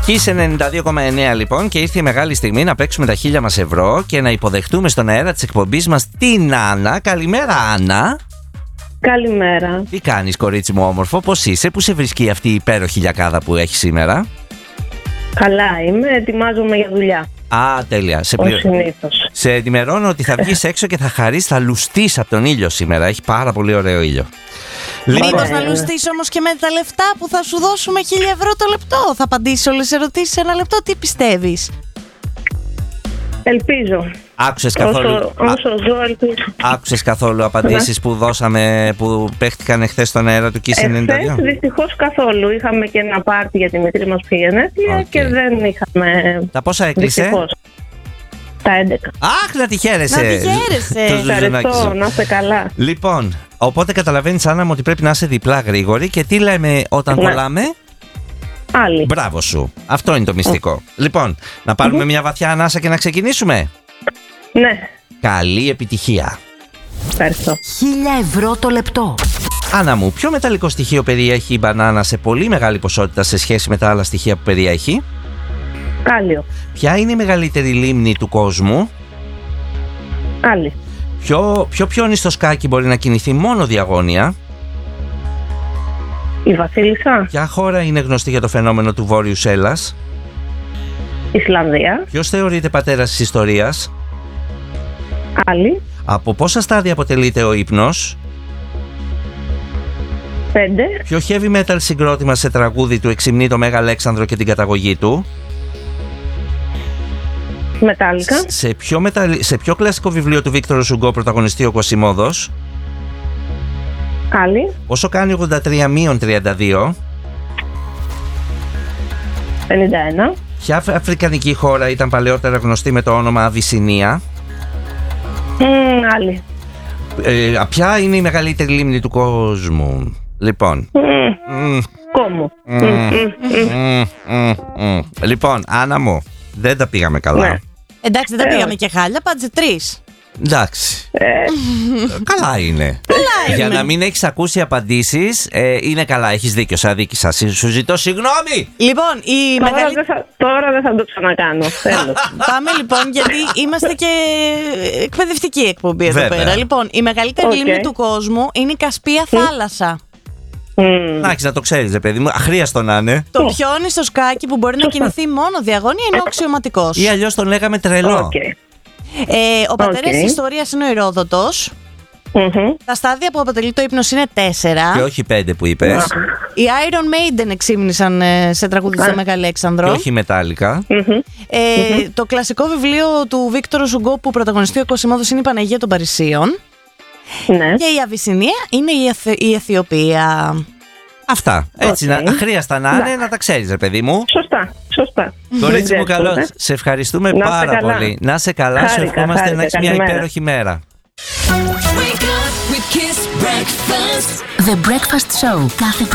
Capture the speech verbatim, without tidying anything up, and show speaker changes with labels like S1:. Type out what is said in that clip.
S1: Kiss ενενήντα δύο κόμμα εννέα λοιπόν, και ήρθε η μεγάλη στιγμή να παίξουμε τα χίλια μας ευρώ και να υποδεχτούμε στον αέρα της εκπομπής μας την Άννα. Καλημέρα, Άννα.
S2: Καλημέρα.
S1: Τι κάνεις, κορίτσι μου όμορφο, πώς είσαι, πού σε βρίσκει αυτή η υπέροχη λιακάδα που έχει σήμερα?
S2: Καλά είμαι, ετοιμάζομαι για δουλειά.
S1: Α, τέλεια. Σε,
S2: πληρω... συνήθως.
S1: σε ενημερώνω ότι θα βγεις έξω και θα χαρείς, θα λουστείς από τον ήλιο σήμερα. Έχει πάρα πολύ ωραίο ήλιο.
S3: Μήπως να λουστείς όμως και με τα λεφτά που θα σου δώσουμε χίλια ευρώ το λεπτό? Θα απαντήσεις όλες τις ερωτήσεις σε ένα λεπτό. Τι πιστεύεις?
S2: Ελπίζω.
S1: Άκουσες καθόλου,
S2: όσο, όσο ζω, ελπίζω.
S1: Άκουσες καθόλου απαντήσεις που δώσαμε, που παίχτηκαν εχθές στον αέρα του Kiss ενενήντα δύο?
S2: Εχθές δυστυχώς καθόλου. Είχαμε και ένα πάρτι για τη μικρή μας γενέθλια okay. και δεν είχαμε.
S1: Τα πόσα έκλεισε?
S2: Δυστυχώς. Τα έντεκα.
S1: Αχ, να τη χαίρεσαι.
S3: Να τη χαίρεσαι.
S2: Ευχαριστώ, να είστε καλά.
S1: Λοιπόν, οπότε καταλαβαίνεις, Άννα μου, ότι πρέπει να είσαι διπλά γρήγορη. Και τι λέμε όταν ναι. κολλάμε?
S2: Άλλη.
S1: Μπράβο σου. Αυτό είναι το μυστικό. Mm. Λοιπόν, να πάρουμε mm-hmm. μια βαθιά ανάσα και να ξεκινήσουμε.
S2: Ναι.
S1: Καλή επιτυχία.
S2: Ευχαριστώ.
S3: Χίλια ευρώ το λεπτό.
S1: Άννα μου, ποιο μεταλλικό στοιχείο περιέχει η μπανάνα σε πολύ μεγάλη ποσότητα σε σχέση με τα άλλα στοιχεία που περιέχει?
S2: Κάλιο.
S1: Ποια είναι η μεγαλύτερη λίμνη του κόσμου?
S2: Άλλη.
S1: Ποιο, ποιο πιόνι στο σκάκι μπορεί να κινηθεί μόνο διαγώνια?
S2: Η Βασίλισσα.
S1: Ποια χώρα είναι γνωστή για το φαινόμενο του Βόρειου Σέλλας?
S2: Ισλανδία.
S1: Ποιος θεωρείται πατέρας της ιστορίας?
S2: Άλλη.
S1: Από πόσα στάδια αποτελείται ο ύπνος?
S2: Πέντε.
S1: Ποιο heavy metal συγκρότημα σε τραγούδι του εξυμνεί το Μέγα Αλέξανδρο και την καταγωγή του?
S2: Μετάλλικα.
S1: Σε ποιο, μετα... σε ποιο κλασικό βιβλίο του Βίκτορο Σουγκό πρωταγωνιστεί ο Κωσιμόδος?
S2: Άλλη.
S1: Πόσο κάνει ογδόντα τρία μείον τριάντα δύο?
S2: πενήντα ένα.
S1: Ποια αφρικανική χώρα ήταν παλαιότερα γνωστή με το όνομα Αβυσσινία?
S2: Mm, άλλη.
S1: Ε, ποια είναι η μεγαλύτερη λίμνη του κόσμου? Λοιπόν
S2: mm. Mm. Κόμου mm. Mm.
S1: Mm. Mm. Mm. Λοιπόν, Άννα μου, δεν τα πήγαμε καλά.
S2: Ναι.
S3: Εντάξει, δεν τα πήγαμε και χάλια, πάντζε τρεις.
S1: Εντάξει.
S2: Ε.
S1: Καλά είναι.
S3: Καλά
S1: Για
S3: είναι.
S1: να μην έχεις ακούσει απαντήσεις, ε, είναι καλά, έχεις δίκιο, σε αδίκησα. Σου ζητώ συγγνώμη.
S3: Λοιπόν, η
S2: τώρα,
S3: μεγαλύτερη...
S2: δεν θα, τώρα δεν θα το ξανακάνω.
S3: Πάμε λοιπόν, γιατί είμαστε και εκπαιδευτική εκπομπή εδώ
S1: Βέβαια.
S3: πέρα. Λοιπόν, η μεγαλύτερη
S2: Okay.
S3: λίμνη του κόσμου είναι η Κασπία θάλασσα.
S2: Mm.
S1: Να έχεις να το ξέρεις, ρε παιδί μου, αχρίαστο να είναι.
S3: Το πιόνι στο σκάκι που μπορεί να κινηθεί μόνο διαγώνια είναι ο αξιωματικός.
S1: Ή αλλιώς τον λέγαμε τρελό.
S2: Okay.
S3: Ε, ο πατέρας
S2: Okay.
S3: της ιστορίας είναι ο Ηρόδοτος.
S2: Mm-hmm.
S3: Τα στάδια που αποτελεί το ύπνος είναι τέσσερα.
S1: Και όχι πέντε που είπες.
S3: Οι Iron Maiden εξήμνησαν ε, σε τραγούδι στο Μέγα Αλέξανδρο.
S1: Και όχι μετάλλικα.
S2: Mm-hmm.
S3: Ε, mm-hmm. Το κλασικό βιβλίο του Βίκτορο Σουγκό που πρωταγωνιστεί ο Κωσιμόδος είναι η Παναγία των Παρισίων.
S2: Ναι.
S3: Και η Αβυσσινία είναι η, Αιθ, η Αιθιοπία.
S1: Αυτά. Έτσι,
S2: Okay.
S1: να, αχρίαστα να είναι, να τα ξέρεις, ρε παιδί μου.
S2: Σωστά, σωστά.
S1: Κορίτσι μου, καλώς. Σε ευχαριστούμε
S2: να
S1: πάρα
S2: καλά.
S1: πολύ. Να σε καλά,
S2: Χάρηκα,
S1: σου ευχόμαστε
S2: χάρηκα,
S1: να έχεις μια
S2: καλημέρα.
S1: υπέροχη μέρα.
S4: Wake up with Kiss Breakfast.
S5: The Breakfast Show κάθε